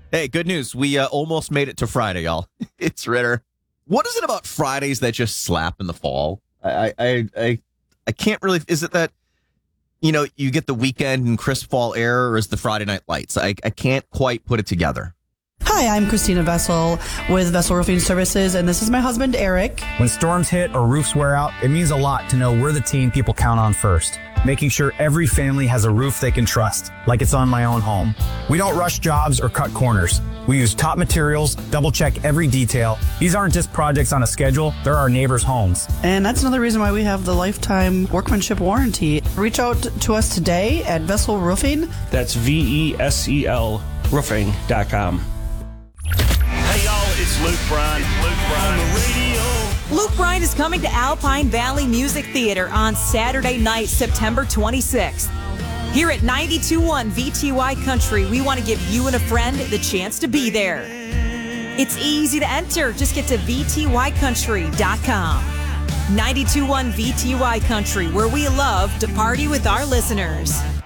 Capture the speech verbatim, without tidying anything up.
Hey, good news. We uh, almost made it to Friday, y'all. It's Ritter. What is it about Fridays that just slap in the fall? I, I, I, I can't really. Is it that, you know, you get the weekend and crisp fall air, or is the Friday night lights? I, I can't quite put it together. Hi, I'm Christina Vessel with Vessel Roofing Services, and this is my husband, Eric. When storms hit or roofs wear out, it means a lot to know we're the team people count on first, making sure every family has a roof they can trust, like it's on my own home. We don't rush jobs or cut corners. We use top materials, double-check every detail. These aren't just projects on a schedule, they're our neighbors' homes. And that's another reason why we have the lifetime workmanship warranty. Reach out to us today at Vessel Roofing. That's V E S E L roofing dot com. Hey, y'all, it's Luke Bryan. Luke Bryan on the radio. Luke Bryan is coming to Alpine Valley Music Theater on Saturday night, September twenty-sixth. Here at ninety-two point one V T Y Country, we want to give you and a friend the chance to be there. It's easy to enter. Just get to V T Y country dot com. ninety-two point one V T Y Country, where we love to party with our listeners.